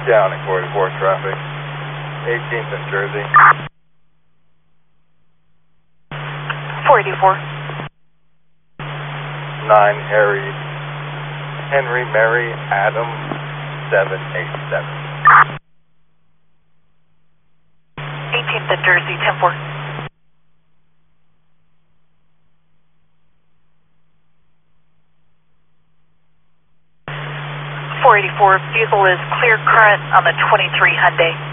Down at 44 traffic. 18th and Jersey. 484. 9 Henry Mary Adam 787. 18th and Jersey, 10-4. .484, vehicle is clear current on the 23 Hyundai.